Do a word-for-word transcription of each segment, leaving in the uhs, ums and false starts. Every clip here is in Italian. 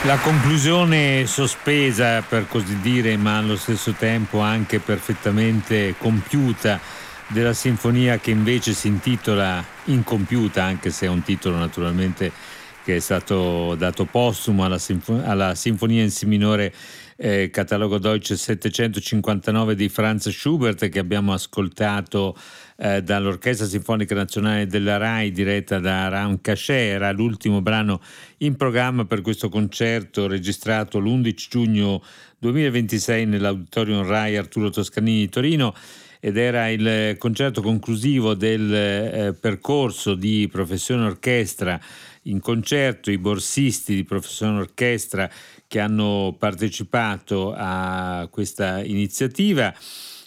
La conclusione sospesa, per così dire, ma allo stesso tempo anche perfettamente compiuta, della sinfonia, che invece si intitola Incompiuta, anche se è un titolo naturalmente che è stato dato postumo alla, sinfo- alla Sinfonia in Si minore, eh, catalogo Deutsche settecentocinquantanove di Franz Schubert, che abbiamo ascoltato eh, dall'Orchestra Sinfonica Nazionale della RAI, diretta da Ram Cachet. Era l'ultimo brano in programma per questo concerto, registrato l'undici giugno duemilaventisei nell'Auditorium RAI Arturo Toscanini di Torino, ed era il concerto conclusivo del eh, percorso di Professione Orchestra in concerto. I borsisti di Professione Orchestra che hanno partecipato a questa iniziativa.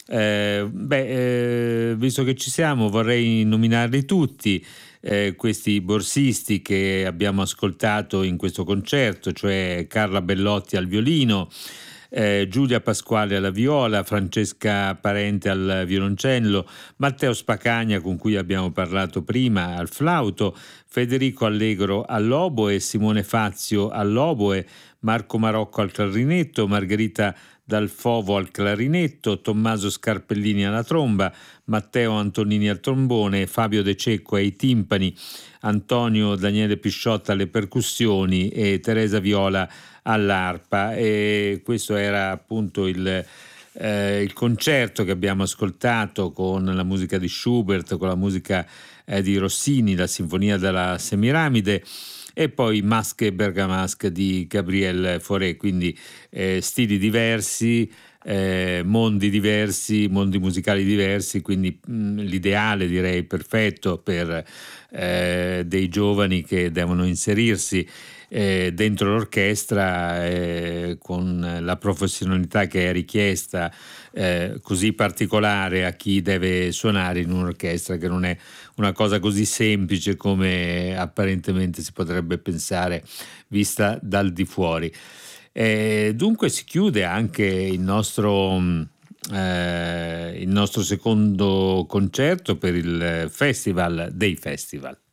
Eh, beh, eh, visto che ci siamo, vorrei nominarli tutti, eh, questi borsisti che abbiamo ascoltato in questo concerto, cioè Carla Bellotti al violino, eh, Giulia Pasquale alla viola, Francesca Parente al violoncello, Matteo Spacagna, con cui abbiamo parlato prima, al flauto, Federico Allegro all'oboe, Simone Fazio all'oboe, Marco Marocco al clarinetto, Margherita Dal Fovo al clarinetto, Tommaso Scarpellini alla tromba, Matteo Antonini al trombone, Fabio De Cecco ai timpani, Antonio Daniele Pisciotta alle percussioni e Teresa Viola all'arpa. E questo era appunto il, eh, il concerto che abbiamo ascoltato, con la musica di Schubert, con la musica eh, di Rossini, la Sinfonia della Semiramide, e poi Masche e Bergamasque di Gabriel Fauré, quindi eh, stili diversi, eh, mondi diversi, mondi musicali diversi, quindi mh, l'ideale, direi, perfetto per eh, dei giovani che devono inserirsi eh, dentro l'orchestra eh, con la professionalità che è richiesta, eh, così particolare a chi deve suonare in un'orchestra, che non è una cosa così semplice come apparentemente si potrebbe pensare vista dal di fuori. E dunque si chiude anche il nostro, eh, il nostro secondo concerto per il Festival dei Festival.